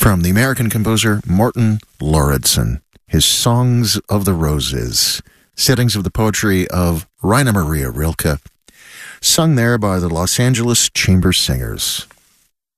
from the American composer Morten Lauridsen. His Songs of the Roses, settings of the poetry of Rainer Maria Rilke, sung there by the Los Angeles Chamber Singers.